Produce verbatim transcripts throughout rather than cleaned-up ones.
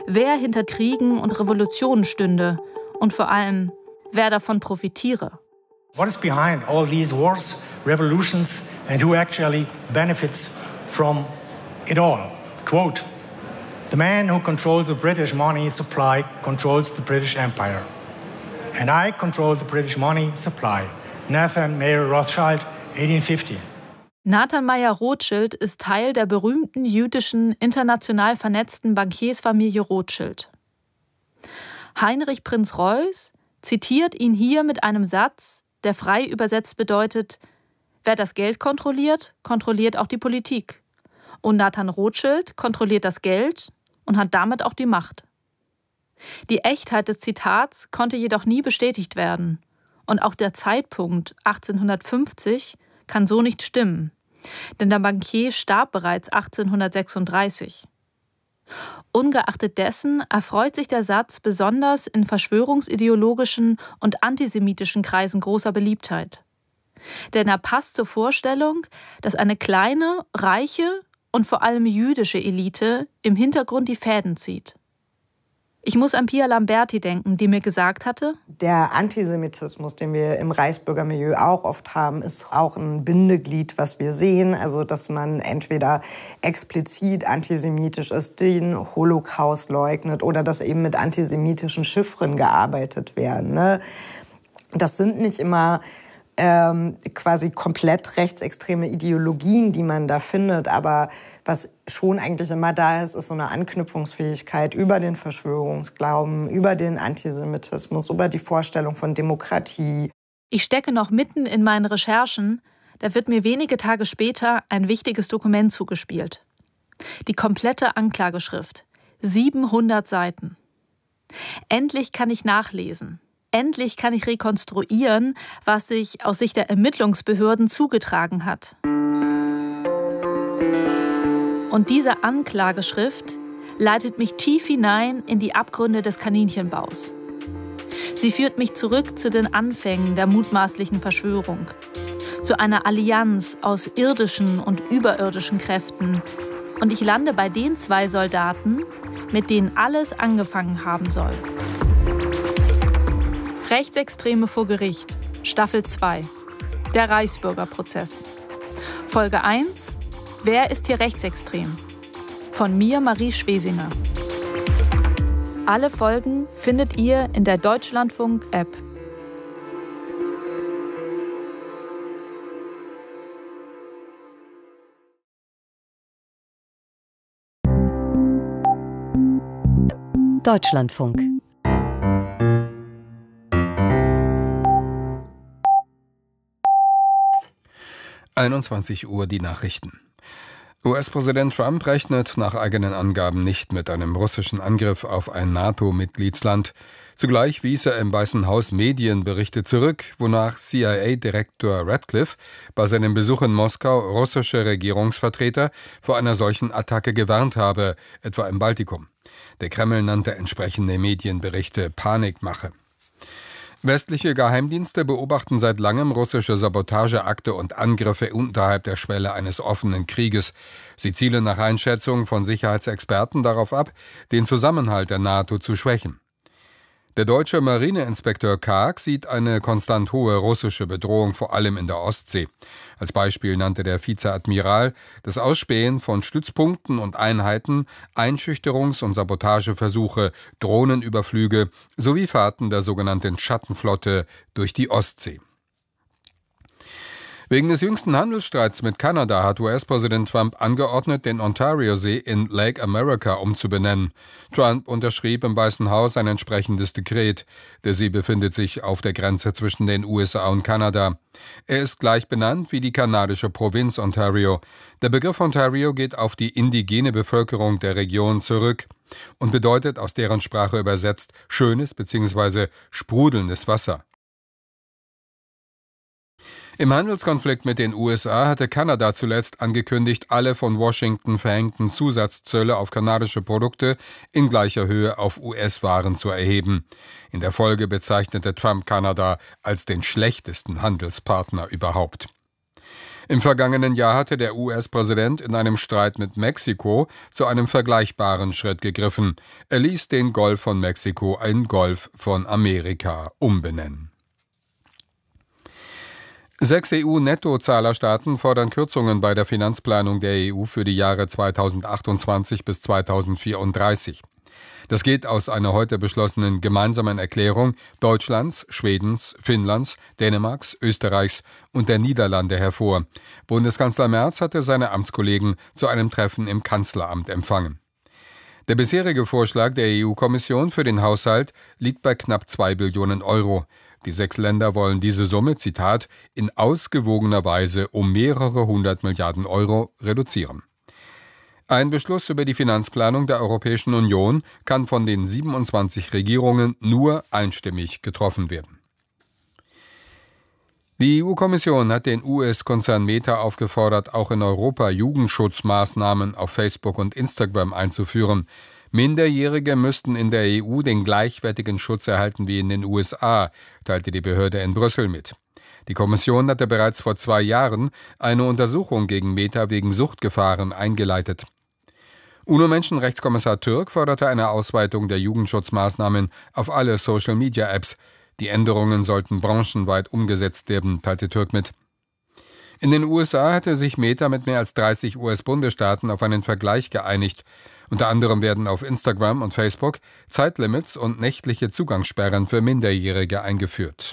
wer hinter Kriegen und Revolutionen stünde und vor allem, wer davon profitiere. What is behind all these wars, revolutions and who actually benefits from it all? Quote, "The man who controls the British money supply controls the British Empire. And I control the British money supply." Nathan Mayer Rothschild, eighteen fifty. Nathan Mayer Rothschild ist Teil der berühmten jüdischen, international vernetzten Bankiersfamilie Rothschild. Heinrich Prinz Reuß zitiert ihn hier mit einem Satz, der frei übersetzt bedeutet: Wer das Geld kontrolliert, kontrolliert auch die Politik. Und Nathan Rothschild kontrolliert das Geld und hat damit auch die Macht. Die Echtheit des Zitats konnte jedoch nie bestätigt werden. Und auch der Zeitpunkt achtzehnhundertfünfzig kann so nicht stimmen. Denn der Bankier starb bereits achtzehnhundertsechsunddreißig. Ungeachtet dessen erfreut sich der Satz besonders in verschwörungsideologischen und antisemitischen Kreisen großer Beliebtheit. Denn er passt zur Vorstellung, dass eine kleine, reiche und vor allem jüdische Elite im Hintergrund die Fäden zieht. Ich muss an Pia Lamberti denken, die mir gesagt hatte: Der Antisemitismus, den wir im Reichsbürgermilieu auch oft haben, ist auch ein Bindeglied, was wir sehen. Also, dass man entweder explizit antisemitisch ist, den Holocaust leugnet oder dass eben mit antisemitischen Chiffren gearbeitet werden. Ne? Das sind nicht immer ähm, quasi komplett rechtsextreme Ideologien, die man da findet, aber was schon eigentlich immer da ist, ist so eine Anknüpfungsfähigkeit über den Verschwörungsglauben, über den Antisemitismus, über die Vorstellung von Demokratie. Ich stecke noch mitten in meinen Recherchen, da wird mir wenige Tage später ein wichtiges Dokument zugespielt. Die komplette Anklageschrift, siebenhundert Seiten. Endlich kann ich nachlesen. Endlich kann ich rekonstruieren, was sich aus Sicht der Ermittlungsbehörden zugetragen hat. Und diese Anklageschrift leitet mich tief hinein in die Abgründe des Kaninchenbaus. Sie führt mich zurück zu den Anfängen der mutmaßlichen Verschwörung, zu einer Allianz aus irdischen und überirdischen Kräften. Und ich lande bei den zwei Soldaten, mit denen alles angefangen haben soll. Rechtsextreme vor Gericht, Staffel zwei, der Reichsbürgerprozess. Folge eins, wer ist hier rechtsextrem? Von mir, Marie Schwesinger. Alle Folgen findet ihr in der Deutschlandfunk-App. Deutschlandfunk. einundzwanzig Uhr die Nachrichten. U S-Präsident Trump rechnet nach eigenen Angaben nicht mit einem russischen Angriff auf ein NATO-Mitgliedsland. Zugleich wies er im Weißen Haus Medienberichte zurück, wonach C I A-Direktor Radcliffe bei seinem Besuch in Moskau russische Regierungsvertreter vor einer solchen Attacke gewarnt habe, etwa im Baltikum. Der Kreml nannte entsprechende Medienberichte Panikmache. Westliche Geheimdienste beobachten seit langem russische Sabotageakte und Angriffe unterhalb der Schwelle eines offenen Krieges. Sie zielen nach Einschätzung von Sicherheitsexperten darauf ab, den Zusammenhalt der NATO zu schwächen. Der deutsche Marineinspekteur Karg sieht eine konstant hohe russische Bedrohung vor allem in der Ostsee. Als Beispiel nannte der Vizeadmiral das Ausspähen von Stützpunkten und Einheiten, Einschüchterungs- und Sabotageversuche, Drohnenüberflüge sowie Fahrten der sogenannten Schattenflotte durch die Ostsee. Wegen des jüngsten Handelsstreits mit Kanada hat U S-Präsident Trump angeordnet, den Ontario-See in Lake America umzubenennen. Trump unterschrieb im Weißen Haus ein entsprechendes Dekret. Der See befindet sich auf der Grenze zwischen den U S A und Kanada. Er ist gleich benannt wie die kanadische Provinz Ontario. Der Begriff Ontario geht auf die indigene Bevölkerung der Region zurück und bedeutet aus deren Sprache übersetzt schönes bzw. sprudelndes Wasser. Im Handelskonflikt mit den U S A hatte Kanada zuletzt angekündigt, alle von Washington verhängten Zusatzzölle auf kanadische Produkte in gleicher Höhe auf U S-Waren zu erheben. In der Folge bezeichnete Trump Kanada als den schlechtesten Handelspartner überhaupt. Im vergangenen Jahr hatte der U S-Präsident in einem Streit mit Mexiko zu einem vergleichbaren Schritt gegriffen. Er ließ den Golf von Mexiko in Golf von Amerika umbenennen. Sechs E U-Nettozahlerstaaten fordern Kürzungen bei der Finanzplanung der E U für die Jahre zweitausendachtundzwanzig bis zweitausendvierunddreißig. Das geht aus einer heute beschlossenen gemeinsamen Erklärung Deutschlands, Schwedens, Finnlands, Dänemarks, Österreichs und der Niederlande hervor. Bundeskanzler Merz hatte seine Amtskollegen zu einem Treffen im Kanzleramt empfangen. Der bisherige Vorschlag der E U-Kommission für den Haushalt liegt bei knapp zwei Billionen Euro. Die sechs Länder wollen diese Summe, Zitat, in ausgewogener Weise um mehrere hundert Milliarden Euro reduzieren. Ein Beschluss über die Finanzplanung der Europäischen Union kann von den siebenundzwanzig Regierungen nur einstimmig getroffen werden. Die E U-Kommission hat den U S-Konzern Meta aufgefordert, auch in Europa Jugendschutzmaßnahmen auf Facebook und Instagram einzuführen. Minderjährige müssten in der E U den gleichwertigen Schutz erhalten wie in den U S A, teilte die Behörde in Brüssel mit. Die Kommission hatte bereits vor zwei Jahren eine Untersuchung gegen Meta wegen Suchtgefahren eingeleitet. UNO-Menschenrechtskommissar Türk forderte eine Ausweitung der Jugendschutzmaßnahmen auf alle Social-Media-Apps. Die Änderungen sollten branchenweit umgesetzt werden, teilte Türk mit. In den U S A hatte sich Meta mit mehr als dreißig U S-Bundesstaaten auf einen Vergleich geeinigt. Unter anderem werden auf Instagram und Facebook Zeitlimits und nächtliche Zugangssperren für Minderjährige eingeführt.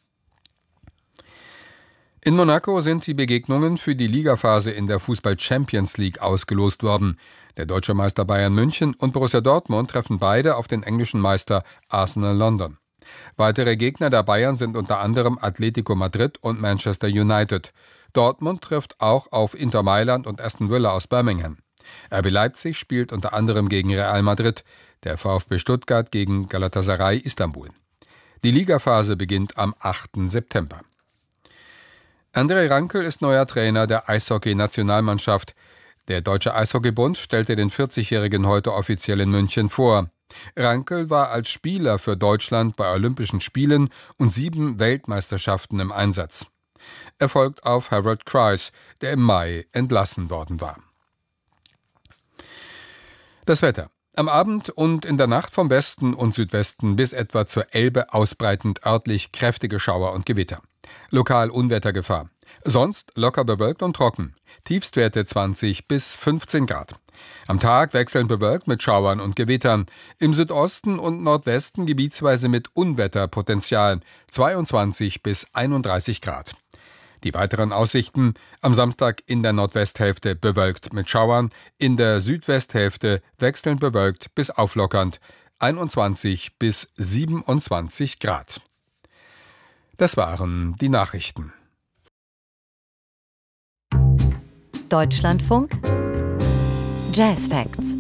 In Monaco sind die Begegnungen für die Ligaphase in der Fußball-Champions League ausgelost worden. Der deutsche Meister Bayern München und Borussia Dortmund treffen beide auf den englischen Meister Arsenal London. Weitere Gegner der Bayern sind unter anderem Atletico Madrid und Manchester United. Dortmund trifft auch auf Inter Mailand und Aston Villa aus Birmingham. R B Leipzig spielt unter anderem gegen Real Madrid, der VfB Stuttgart gegen Galatasaray Istanbul. Die Ligaphase beginnt am achten September. André Rankel ist neuer Trainer der Eishockey-Nationalmannschaft. Der Deutsche Eishockeybund stellte den vierzigjährigen heute offiziell in München vor. Rankel war als Spieler für Deutschland bei Olympischen Spielen und sieben Weltmeisterschaften im Einsatz. Er folgt auf Harold Kreis, der im Mai entlassen worden war. Das Wetter. Am Abend und in der Nacht vom Westen und Südwesten bis etwa zur Elbe ausbreitend örtlich kräftige Schauer und Gewitter. Lokal Unwettergefahr. Sonst locker bewölkt und trocken. Tiefstwerte zwanzig bis fünfzehn Grad. Am Tag wechselnd bewölkt mit Schauern und Gewittern. Im Südosten und Nordwesten gebietsweise mit Unwetterpotenzial zweiundzwanzig bis einunddreißig Grad. Die weiteren Aussichten: am Samstag in der Nordwesthälfte bewölkt mit Schauern, in der Südwesthälfte wechselnd bewölkt bis auflockernd, einundzwanzig bis siebenundzwanzig Grad. Das waren die Nachrichten. Deutschlandfunk Jazz Facts.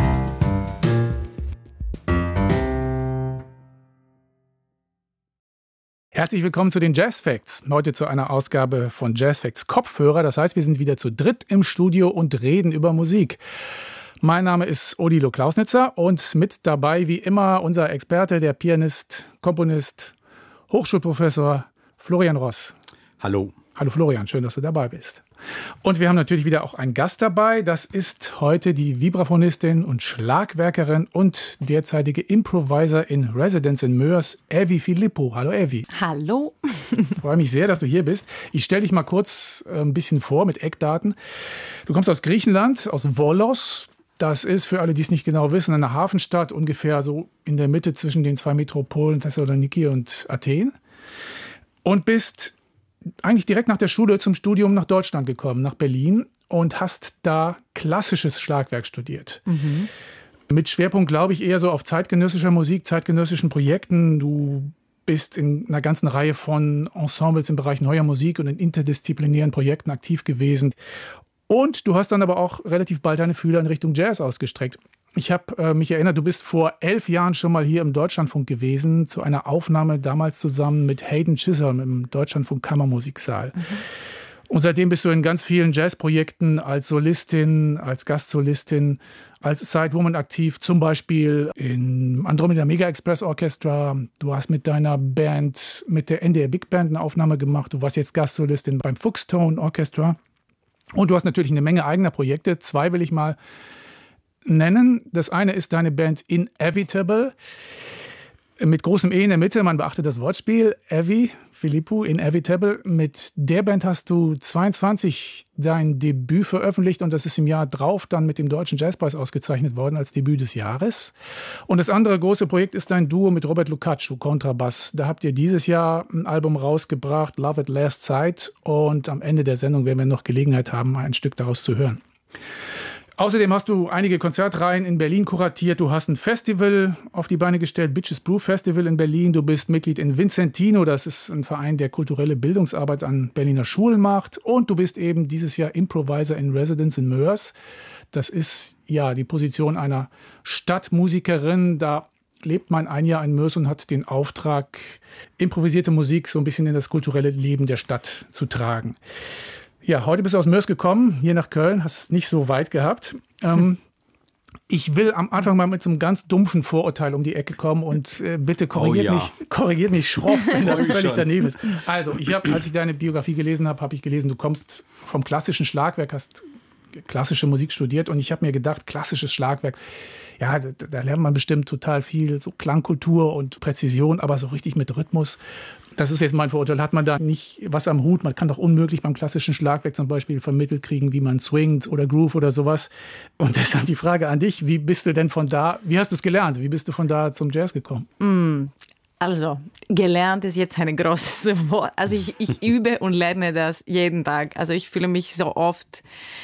Herzlich willkommen zu den Jazz Facts. Heute zu einer Ausgabe von Jazz Facts Kopfhörer. Das heißt, wir sind wieder zu dritt im Studio und reden über Musik. Mein Name ist Odilo Klausnitzer und mit dabei wie immer unser Experte, der Pianist, Komponist, Hochschulprofessor Florian Ross. Hallo. Hallo Florian, schön, dass du dabei bist. Und wir haben natürlich wieder auch einen Gast dabei. Das ist heute die Vibraphonistin und Schlagwerkerin und derzeitige Improviser in Residence in Moers, Evi Filippo. Hallo Evi. Hallo. Ich freue mich sehr, dass du hier bist. Ich stelle dich mal kurz ein bisschen vor mit Eckdaten. Du kommst aus Griechenland, aus Volos. Das ist, für alle, die es nicht genau wissen, eine Hafenstadt ungefähr so in der Mitte zwischen den zwei Metropolen Thessaloniki und Athen. Und bist eigentlich direkt nach der Schule zum Studium nach Deutschland gekommen, nach Berlin, und hast da klassisches Schlagwerk studiert. Mhm. Mit Schwerpunkt, glaube ich, eher so auf zeitgenössischer Musik, zeitgenössischen Projekten. Du bist in einer ganzen Reihe von Ensembles im Bereich neuer Musik und in interdisziplinären Projekten aktiv gewesen. Und du hast dann aber auch relativ bald deine Fühler in Richtung Jazz ausgestreckt. Ich habe äh, mich erinnert, du bist vor elf Jahren schon mal hier im Deutschlandfunk gewesen, zu einer Aufnahme damals zusammen mit Hayden Chisholm im Deutschlandfunk Kammermusiksaal. Mhm. Und seitdem bist du in ganz vielen Jazzprojekten als Solistin, als Gastsolistin, als Sidewoman aktiv, zum Beispiel im Andromeda Mega Express Orchestra. Du hast mit deiner Band, mit der N D R Big Band eine Aufnahme gemacht. Du warst jetzt Gastsolistin beim Fuchstone Orchestra. Und du hast natürlich eine Menge eigener Projekte. Zwei will ich mal nennen. Das eine ist deine Band Inevitable. Mit großem E in der Mitte, man beachtet das Wortspiel. Evi, Philippou, Inevitable. Mit der Band hast du zweiundzwanzig dein Debüt veröffentlicht und das ist im Jahr drauf dann mit dem Deutschen Jazzpreis ausgezeichnet worden als Debüt des Jahres. Und das andere große Projekt ist dein Duo mit Robert Lukacs, Kontrabass. Da habt ihr dieses Jahr ein Album rausgebracht, Love at Last Sight. Und am Ende der Sendung werden wir noch Gelegenheit haben, ein Stück daraus zu hören. Außerdem hast du einige Konzertreihen in Berlin kuratiert. Du hast ein Festival auf die Beine gestellt, Bitches Brew Festival in Berlin. Du bist Mitglied in Vincentino, das ist ein Verein, der kulturelle Bildungsarbeit an Berliner Schulen macht. Und du bist eben dieses Jahr Improviser in Residence in Moers. Das ist ja die Position einer Stadtmusikerin. Da lebt man ein Jahr in Moers und hat den Auftrag, improvisierte Musik so ein bisschen in das kulturelle Leben der Stadt zu tragen. Ja, heute bist du aus Moers gekommen, hier nach Köln, hast es nicht so weit gehabt. Ähm, ich will am Anfang mal mit so einem ganz dumpfen Vorurteil um die Ecke kommen und äh, bitte korrigiert, oh, ja. mich, korrigiert mich schroff, wenn das völlig daneben ist. Also, ich hab, als ich deine Biografie gelesen habe, habe ich gelesen, du kommst vom klassischen Schlagwerk, hast klassische Musik studiert und ich habe mir gedacht, klassisches Schlagwerk, ja, da, da lernt man bestimmt total viel, so Klangkultur und Präzision, aber so richtig mit Rhythmus. Das ist jetzt mein Vorurteil. Hat man da nicht was am Hut? Man kann doch unmöglich beim klassischen Schlagwerk zum Beispiel vermittelt kriegen, wie man swingt oder groove oder sowas. Und deshalb die Frage an dich, wie bist du denn von da, wie hast du es gelernt? Wie bist du von da zum Jazz gekommen? Mm, also, gelernt ist jetzt ein großes Wort. Also ich, ich übe und lerne das jeden Tag. Also ich fühle mich so oft,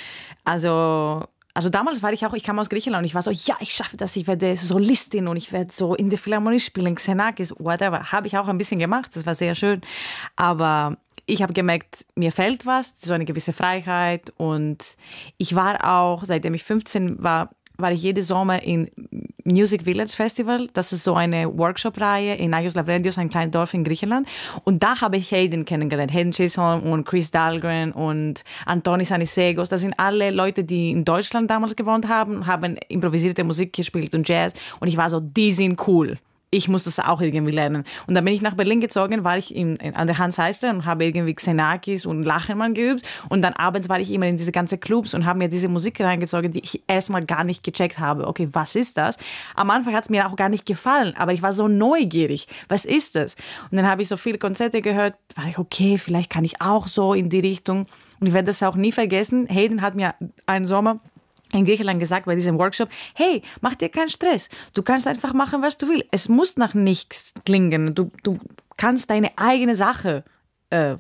also... Also damals war ich auch, ich kam aus Griechenland und ich war so, ja, ich schaffe das, ich werde Solistin und ich werde so in der Philharmonie spielen, Xenakis, whatever. Habe ich auch ein bisschen gemacht, das war sehr schön. Aber ich habe gemerkt, mir fehlt was, so eine gewisse Freiheit. Und ich war auch, seitdem ich fünfzehn war, war ich jeden Sommer in Music Village Festival. Das ist so eine Workshop-Reihe in Agios Lavrendios, ein kleines Dorf in Griechenland. Und da habe ich Hayden kennengelernt. Hayden Chisholm und Chris Dahlgren und Antonis Anisegos. Das sind alle Leute, die in Deutschland damals gewohnt haben, haben improvisierte Musik gespielt und Jazz. Und ich war so, die sind cool. Ich muss das auch irgendwie lernen. Und dann bin ich nach Berlin gezogen, war ich in, in, an der Hans Eisler und habe irgendwie Xenakis und Lachenmann geübt. Und dann abends war ich immer in diese ganzen Clubs und habe mir diese Musik reingezogen, die ich erstmal gar nicht gecheckt habe. Okay, was ist das? Am Anfang hat es mir auch gar nicht gefallen, aber ich war so neugierig. Was ist das? Und dann habe ich so viele Konzerte gehört, war ich, okay, vielleicht kann ich auch so in die Richtung. Und ich werde das auch nie vergessen. Hayden hat mir einen Sommer in Griechenland gesagt bei diesem Workshop, hey, mach dir keinen Stress. Du kannst einfach machen, was du willst. Es muss nach nichts klingen. Du, du kannst deine eigene Sache äh,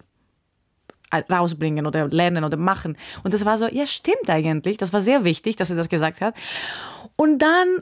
rausbringen oder lernen oder machen. Und das war so, ja, stimmt eigentlich. Das war sehr wichtig, dass er das gesagt hat. Und dann,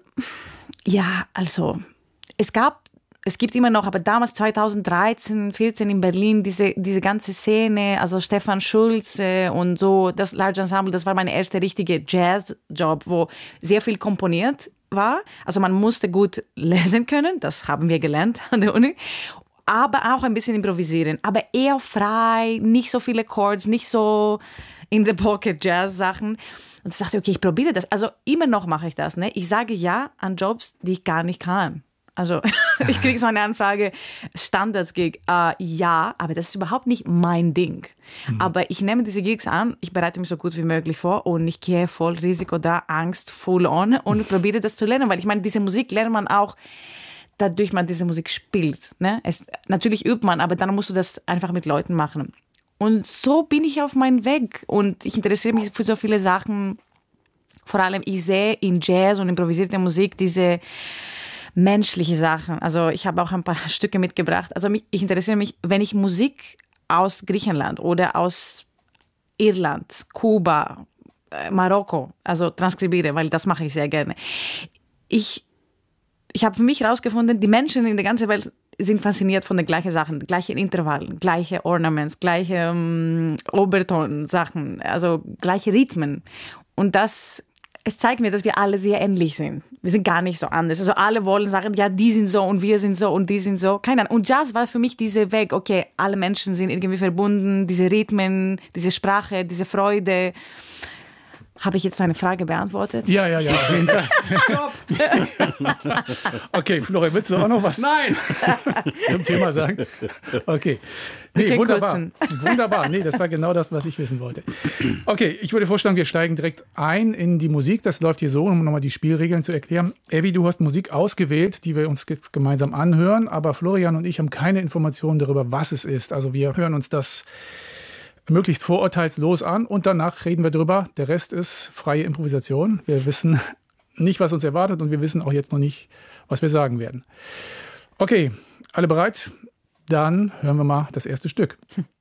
ja, also, es gab Es gibt immer noch, aber damals zweitausenddreizehn, vierzehn in Berlin, diese, diese ganze Szene, also Stefan Schulze und so, das Large Ensemble, das war mein erster richtiger Jazz-Job, wo sehr viel komponiert war. Also man musste gut lesen können, das haben wir gelernt an der Uni, aber auch ein bisschen improvisieren, aber eher frei, nicht so viele Chords, nicht so in the pocket Jazz-Sachen. Und ich dachte, okay, ich probiere das. Also immer noch mache ich das. Ne? Ich sage ja an Jobs, die ich gar nicht kann. Also ich kriege so eine Anfrage, Standards-Gig, äh, ja, aber das ist überhaupt nicht mein Ding. Mhm. Aber ich nehme diese Gigs an, ich bereite mich so gut wie möglich vor und ich gehe voll Risiko da, Angst, full on und probiere das zu lernen, weil ich meine, diese Musik lernt man auch, dadurch man diese Musik spielt. Ne? Es, natürlich übt man, aber dann musst du das einfach mit Leuten machen. Und so bin ich auf meinem Weg und ich interessiere mich für so viele Sachen. Vor allem, ich sehe in Jazz und improvisierter Musik diese menschliche Sachen. Also ich habe auch ein paar Stücke mitgebracht. Also mich, ich interessiere mich, wenn ich Musik aus Griechenland oder aus Irland, Kuba, Marokko, also transkribiere, weil das mache ich sehr gerne. Ich, ich habe für mich herausgefunden, die Menschen in der ganzen Welt sind fasziniert von den gleichen Sachen, gleichen Intervallen, gleiche Ornaments, gleiche um, Oberton-Sachen, also gleiche Rhythmen. Und das es zeigt mir, dass wir alle sehr ähnlich sind. Wir sind gar nicht so anders. Also alle wollen sagen, ja, die sind so und wir sind so und die sind so. Keine Ahnung. Und Jazz war für mich dieser Weg, okay, alle Menschen sind irgendwie verbunden, diese Rhythmen, diese Sprache, diese Freude. Habe ich jetzt deine Frage beantwortet? Ja, ja, ja, auf jeden Fall. Stopp! Okay, Florian, willst du auch noch was Nein! zum Thema sagen? Okay. Nee, Okay, wunderbar. kurzen. Wunderbar. Nee, das war genau das, was ich wissen wollte. Okay, ich würde vorschlagen, wir steigen direkt ein in die Musik. Das läuft hier so, um nochmal die Spielregeln zu erklären. Evi, du hast Musik ausgewählt, die wir uns jetzt gemeinsam anhören, aber Florian und ich haben keine Informationen darüber, was es ist. Also wir hören uns das möglichst vorurteilslos an und danach reden wir drüber. Der Rest ist freie Improvisation. Wir wissen nicht, was uns erwartet und wir wissen auch jetzt noch nicht, was wir sagen werden. Okay, alle bereit? Dann hören wir mal das erste Stück.